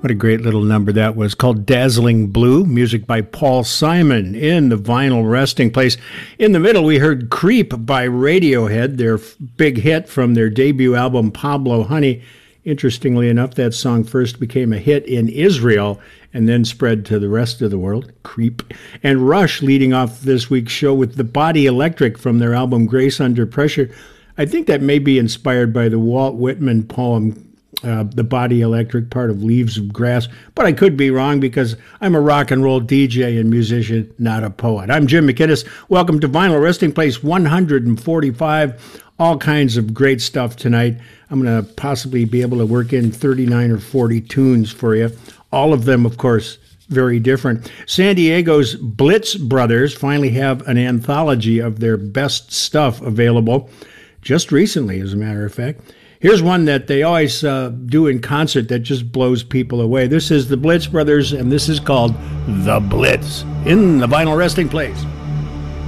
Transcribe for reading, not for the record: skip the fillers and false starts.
What a great little number that was, called Dazzling Blue, music by Paul Simon in the Vinyl Resting Place. In the middle, we heard Creep by Radiohead, their big hit from their debut album, Pablo Honey. Interestingly enough, that song first became a hit in Israel and then spread to the rest of the world, Creep. And Rush leading off this week's show with The Body Electric from their album Grace Under Pressure. I think that may be inspired by the Walt Whitman poem, The Body Electric, part of Leaves of Grass. But I could be wrong because I'm a rock and roll DJ and musician, not a poet. I'm Jim McInnes. Welcome to Vinyl Resting Place 145. All kinds of great stuff tonight. I'm going to possibly be able to work in 39 or 40 tunes for you. All of them, of course, very different. San Diego's Blitz Brothers finally have an anthology of their best stuff available. Just recently, as a matter of fact. Here's one that they always do in concert that just blows people away. This is the Blitz Brothers, and this is called The Blitz in the Vinyl Resting Place.